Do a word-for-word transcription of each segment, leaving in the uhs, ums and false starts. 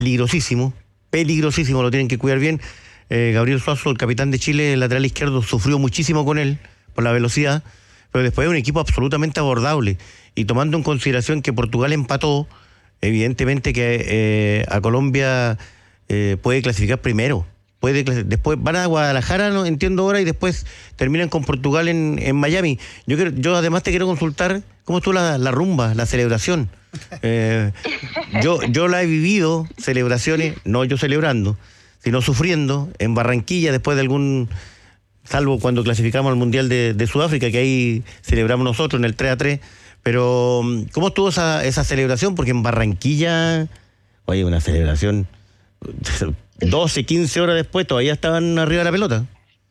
peligrosísimo, peligrosísimo, lo tienen que cuidar bien. Eh, Gabriel Suazo, el capitán de Chile, el lateral izquierdo, sufrió muchísimo con él por la velocidad, pero después es un equipo absolutamente abordable. Y tomando en consideración que Portugal empató, evidentemente que eh, a Colombia eh, puede clasificar primero. Puede, después van a Guadalajara, no entiendo ahora, y después terminan con Portugal en, en Miami. Yo quiero, yo además te quiero consultar cómo estuvo la, la rumba, la celebración. Eh, yo, yo la he vivido, celebraciones, no yo celebrando, sino sufriendo en Barranquilla después de algún, salvo cuando clasificamos al Mundial de, de Sudáfrica, que ahí celebramos nosotros en el tres a tres. Pero, ¿cómo estuvo esa, esa celebración? Porque en Barranquilla, oye, una celebración... doce, quince horas después todavía estaban arriba de la pelota.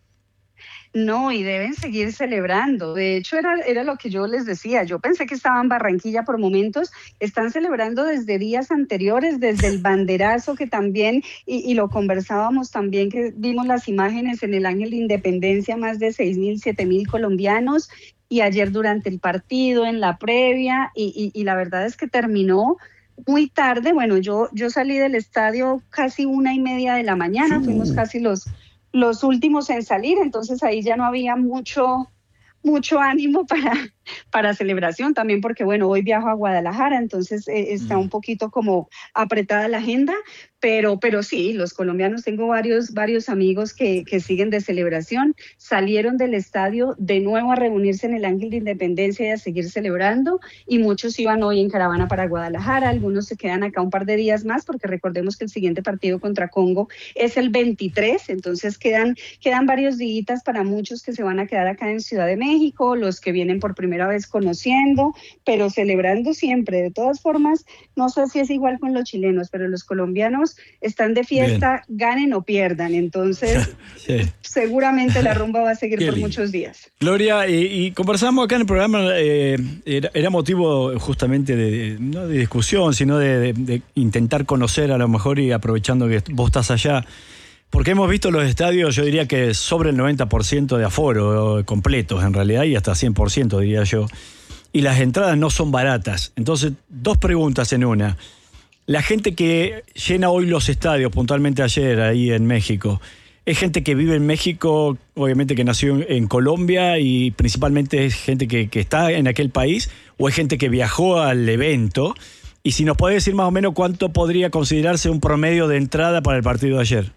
No, y deben seguir celebrando. De hecho, era, era lo que yo les decía. Yo pensé que estaban en Barranquilla por momentos. Están celebrando desde días anteriores, desde el banderazo que también, y, y lo conversábamos también, que vimos las imágenes en el Ángel de Independencia, más de seis mil, siete mil colombianos, y ayer durante el partido, en la previa, y, y, y la verdad es que terminó muy tarde. Bueno, yo, yo salí del estadio casi una y media de la mañana, uh. fuimos casi los, los últimos en salir, entonces ahí ya no había mucho, mucho ánimo para, para celebración, también porque, bueno, hoy viajo a Guadalajara, entonces eh, está uh. un poquito como apretada la agenda, pero, pero sí, los colombianos, tengo varios, varios amigos que, que siguen de celebración, salieron del estadio de nuevo a reunirse en el Ángel de Independencia y a seguir celebrando, y muchos iban hoy en caravana para Guadalajara, algunos se quedan acá un par de días más, porque recordemos que el siguiente partido contra Congo es el veintitrés, entonces quedan, quedan varios días para muchos que se van a quedar acá en Ciudad de México, los que vienen por primera vez conociendo, pero celebrando siempre. De todas formas, no sé si es igual con los chilenos, pero los colombianos están de fiesta, bien, ganen o pierdan, entonces sí, seguramente la rumba va a seguir Qué por lindo. muchos días. Gloria, y, y conversamos acá en el programa, eh, era, era motivo justamente de, no de discusión, sino de, de, de intentar conocer a lo mejor, y aprovechando que vos estás allá, porque hemos visto los estadios, yo diría que sobre el noventa por ciento de aforo completos en realidad, y hasta cien por ciento diría yo, y las entradas no son baratas. Entonces, dos preguntas en una. La gente que llena hoy los estadios, puntualmente ayer ahí en México, ¿es gente que vive en México, obviamente que nació en Colombia, y principalmente es gente que, que está en aquel país, o es gente que viajó al evento? Y si nos puede decir más o menos cuánto podría considerarse un promedio de entrada para el partido de ayer.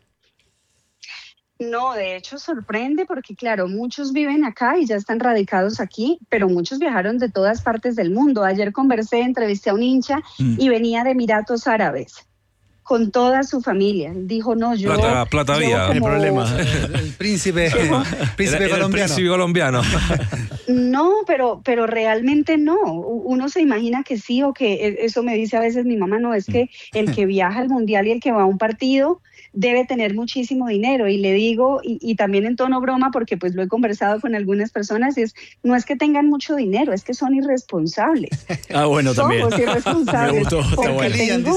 No, de hecho sorprende porque, claro, muchos viven acá y ya están radicados aquí, pero muchos viajaron de todas partes del mundo. Ayer conversé, entrevisté a un hincha mm. y venía de Emiratos Árabes con toda su familia. Dijo, no, yo... Plata, plata había, como... el problema. El, el príncipe, el príncipe era, era colombiano. El príncipe colombiano. No, pero, pero realmente no. Uno se imagina que sí, o que eso me dice a veces mi mamá, no, es que el que viaja al mundial y el que va a un partido debe tener muchísimo dinero, y le digo, y, y también en tono broma, porque pues lo he conversado con algunas personas, y es, no es que tengan mucho dinero, es que son irresponsables. Ah, bueno, Somos también. irresponsables. Me gustó, está bueno. Tengo,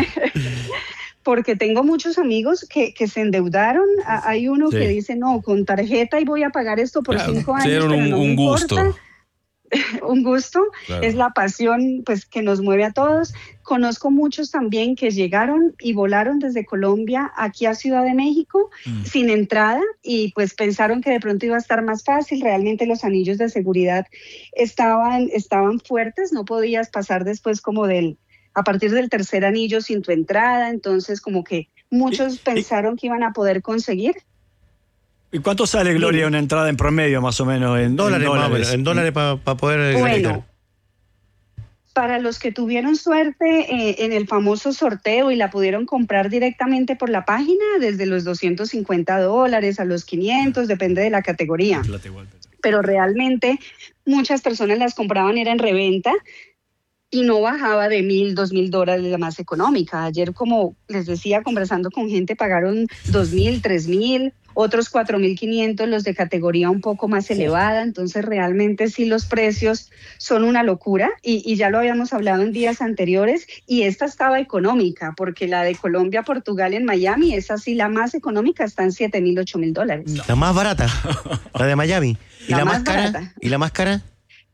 porque tengo muchos amigos que, que se endeudaron. Hay uno sí. que dice, no, con tarjeta y voy a pagar esto por claro. cinco años, sí, pero un, no un me gusto. importa. Un gusto, claro. Es la pasión pues que nos mueve a todos. Conozco muchos también que llegaron y volaron desde Colombia aquí a Ciudad de México mm. sin entrada, y pues pensaron que de pronto iba a estar más fácil. Realmente los anillos de seguridad estaban, estaban fuertes, no podías pasar después como del, a partir del tercer anillo sin tu entrada, entonces como que muchos ¿Y, pensaron y... que iban a poder conseguir. ¿Y cuánto sale, Gloria, una entrada en promedio, más o menos? En dólares, en dólares, más, en dólares para pa poder... Bueno, gritar. Para los que tuvieron suerte eh, en el famoso sorteo y la pudieron comprar directamente por la página, desde los doscientos cincuenta dólares a los quinientos, depende de la categoría. Pero realmente muchas personas las compraban, era en reventa, y no bajaba de mil, dos mil dólares la más económica. Ayer, como les decía, conversando con gente, pagaron dos mil, tres mil, otros cuatro mil quinientos, los de categoría un poco más elevada. Entonces realmente sí, los precios son una locura, y, y ya lo habíamos hablado en días anteriores, y esta estaba económica, porque la de Colombia, Portugal en Miami, esa sí, la más económica, está en siete mil, ocho mil dólares. La más barata, la de Miami. ¿Y la, la más, más cara? Barata. ¿Y la más cara?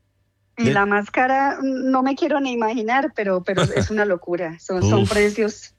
La máscara no me quiero ni imaginar, pero, pero es una locura. Son, son precios